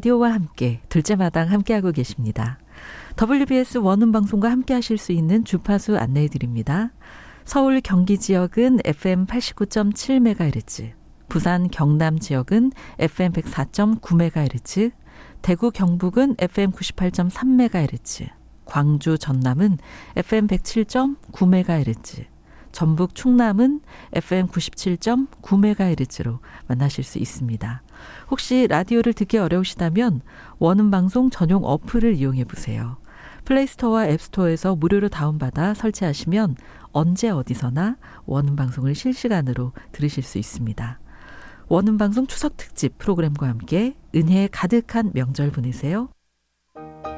라디오와 함께 둘째 마당 함께하고 계십니다. WBS 원음방송과 함께하실 수 있는 주파수 안내해드립니다. 서울 경기 지역은 FM 89.7MHz, 부산 경남 지역은 FM 104.9MHz, 대구 경북은 FM 98.3MHz, 광주 전남은 FM 107.9MHz, 전북 충남은 FM 97.9MHz로 만나실 수 있습니다. 혹시 라디오를 듣기 어려우시다면 원음방송 전용 어플을 이용해 보세요. 플레이스토어와 앱스토어에서 무료로 다운받아 설치하시면 언제 어디서나 원음방송을 실시간으로 들으실 수 있습니다. 원음방송 추석 특집 프로그램과 함께 은혜에 가득한 명절 보내세요.